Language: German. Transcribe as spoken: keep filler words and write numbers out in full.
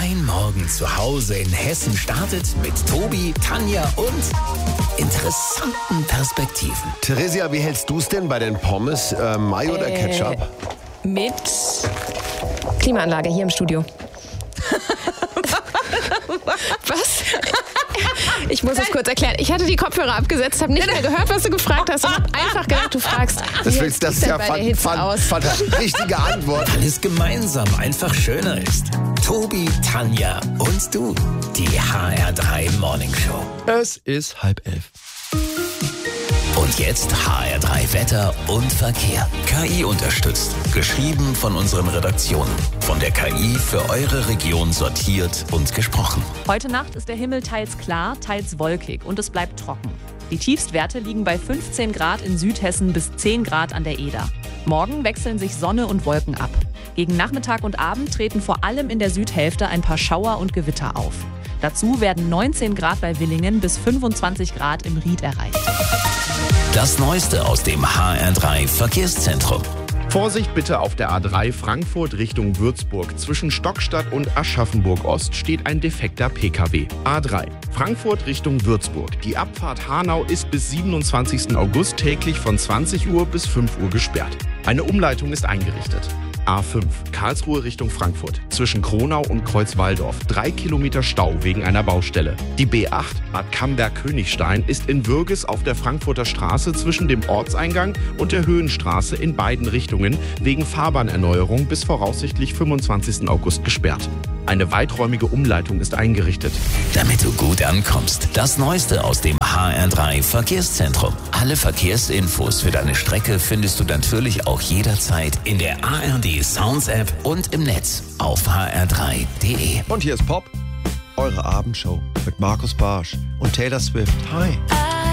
Dein Morgen zu Hause in Hessen startet mit Tobi, Tanja und interessanten Perspektiven. Theresia, wie hältst du es denn bei den Pommes? Äh, Mayo oder Äh, Ketchup? Mit Klimaanlage hier im Studio. Was? Ich muss es kurz erklären. Ich hatte die Kopfhörer abgesetzt, habe nicht mehr gehört, was du gefragt hast und habe einfach gedacht, du fragst. Das, wie willst, das sieht's ist denn ja bei der fan, Hitze fan, aus? fan, richtige Antwort. Weil es gemeinsam einfach schöner ist. Tobi, Tanja und du. Die H R drei Morning Show. Es ist halb elf. Und jetzt H R drei Wetter und Verkehr. K I unterstützt. Geschrieben von unseren Redaktionen. Von der K I für eure Region sortiert und gesprochen. Heute Nacht ist der Himmel teils klar, teils wolkig und es bleibt trocken. Die Tiefstwerte liegen bei fünfzehn Grad in Südhessen bis zehn Grad an der Eder. Morgen wechseln sich Sonne und Wolken ab. Gegen Nachmittag und Abend treten vor allem in der Südhälfte ein paar Schauer und Gewitter auf. Dazu werden neunzehn Grad bei Willingen bis fünfundzwanzig Grad im Ried erreicht. Das Neueste aus dem H R drei Verkehrszentrum. Vorsicht bitte auf der A drei Frankfurt Richtung Würzburg. Zwischen Stockstadt und Aschaffenburg Ost steht ein defekter P K W. A drei Frankfurt Richtung Würzburg. Die Abfahrt Hanau ist bis siebenundzwanzigsten August täglich von zwanzig Uhr bis fünf Uhr gesperrt. Eine Umleitung ist eingerichtet. A fünf Karlsruhe Richtung Frankfurt. Zwischen Kronau und Kreuzwaldorf. Drei Kilometer Stau wegen einer Baustelle. Die B acht Bad Camberg-Königstein ist in Würges auf der Frankfurter Straße zwischen dem Ortseingang und der Höhenstraße in beiden Richtungen wegen Fahrbahnerneuerung bis voraussichtlich fünfundzwanzigsten August gesperrt. Eine weiträumige Umleitung ist eingerichtet. Damit du gut ankommst. Das Neueste aus dem H R drei Verkehrszentrum. Alle Verkehrsinfos für deine Strecke findest du natürlich auch jederzeit in der A R D Sounds App und im Netz auf h r drei punkt de. Und hier ist Pop, eure Abendshow mit Markus Barsch und Taylor Swift. Hi.